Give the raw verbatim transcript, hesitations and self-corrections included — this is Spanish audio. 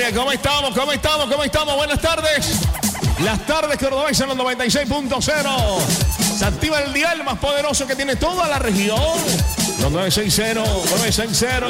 Oye, ¿cómo estamos? ¿Cómo estamos? ¿Cómo estamos? Buenas tardes. Las tardes cordobesas en los noventa y seis punto cero. Se activa el dial más poderoso que tiene toda la región. Los nueve seis cero, nueve seis cero.